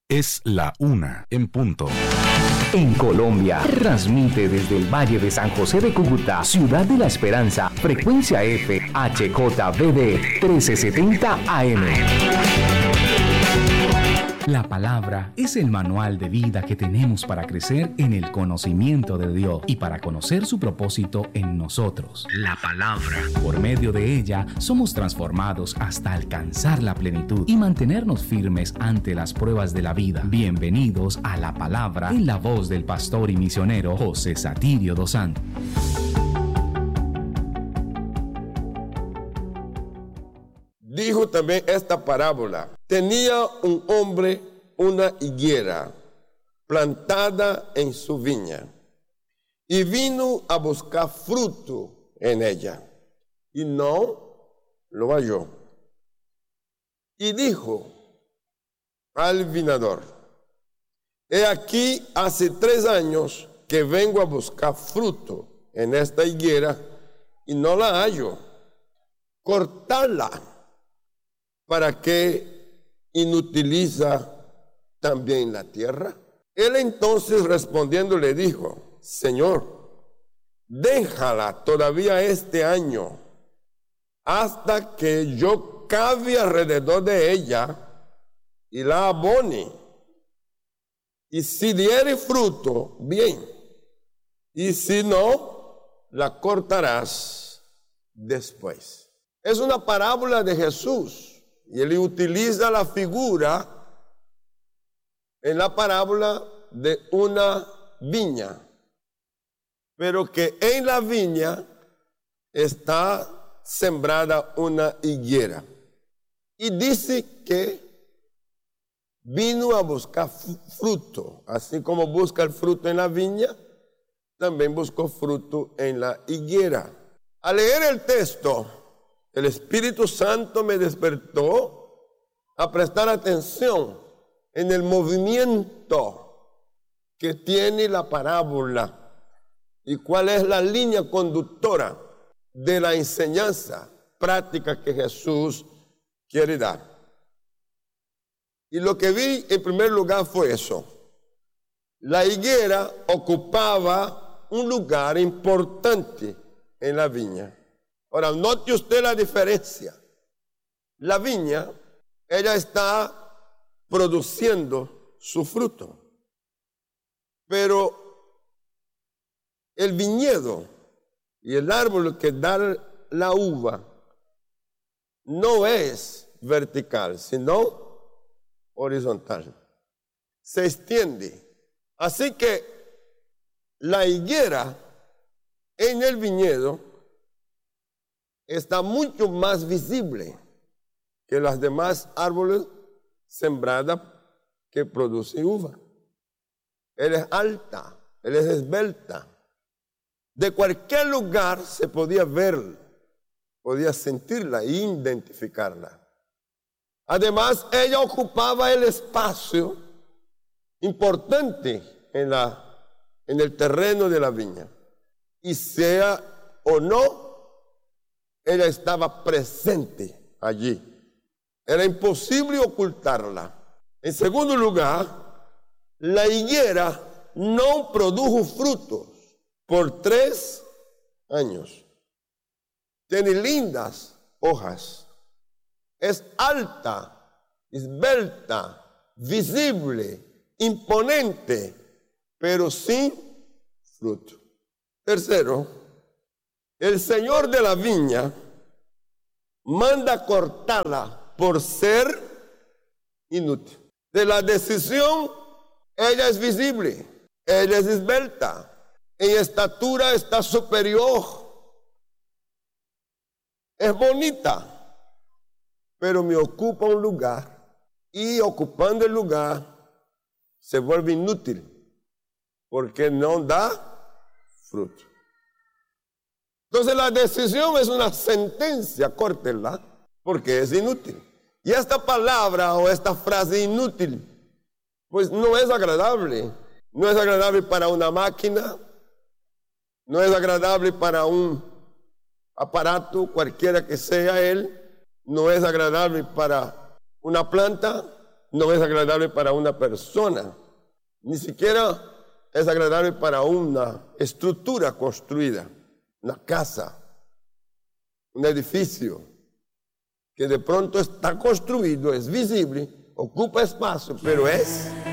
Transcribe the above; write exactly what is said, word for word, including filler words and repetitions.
Es la una en punto. En Colombia, transmite desde el Valle de San José de Cúcuta, Ciudad de la Esperanza, frecuencia F, H J B D, trece setenta A M. La palabra es el manual de vida que tenemos para crecer en el conocimiento de Dios y para conocer su propósito en nosotros. La palabra. Por medio de ella somos transformados hasta alcanzar la plenitud y mantenernos firmes ante las pruebas de la vida. Bienvenidos a La Palabra en la voz del pastor y misionero José Satirio dos Santos. Dijo también esta parábola. Tenía un hombre una higuera plantada en su viña y vino a buscar fruto en ella y no lo halló. Y dijo al vinador: he aquí hace tres años que vengo a buscar fruto en esta higuera y no la hallo. Cortadla. ¿Para qué inutiliza también la tierra? Él entonces respondiendo le dijo: Señor, déjala todavía este año, hasta que yo cave alrededor de ella y la abone. Y si diere fruto, bien, y si no, la cortarás después. Es una parábola de Jesús. Y él utiliza la figura en la parábola de una viña, pero que en la viña está sembrada una higuera. Y dice que vino a buscar fruto, así como busca el fruto en la viña, también buscó fruto en la higuera. Al leer el texto, el Espíritu Santo me despertó a prestar atención en el movimiento que tiene la parábola y cuál es la línea conductora de la enseñanza práctica que Jesús quiere dar. Y lo que vi en primer lugar fue eso. La higuera ocupaba un lugar importante en la viña. Ahora, note usted la diferencia. La viña, ella está produciendo su fruto. Pero el viñedo y el árbol que da la uva no es vertical, sino horizontal. Se extiende. Así que la higuera en el viñedo está mucho más visible que las demás árboles sembradas que producen uva. Él es alta, él es esbelta. De cualquier lugar se podía verla, podía sentirla e identificarla. Además, ella ocupaba el espacio importante en, la, en el terreno de la viña. Y sea o no, ella estaba presente allí. Era imposible ocultarla. En segundo lugar, la higuera no produjo frutos por tres años. Tiene lindas hojas. Es alta, esbelta, visible, imponente, pero sin fruto. Tercero, el señor de la viña manda cortarla por ser inútil. De la decisión, ella es visible, ella es esbelta, en estatura está superior, es bonita, pero me ocupa un lugar y ocupando el lugar se vuelve inútil porque no da fruto. Entonces la decisión es una sentencia, córtela, porque es inútil. Y esta palabra o esta frase inútil, pues no es agradable. No es agradable para una máquina, no es agradable para un aparato, cualquiera que sea él, no es agradable para una planta, no es agradable para una persona, ni siquiera es agradable para una estructura construida, una casa, un edificio, que de pronto está construido, es visible, ocupa espacio, pero es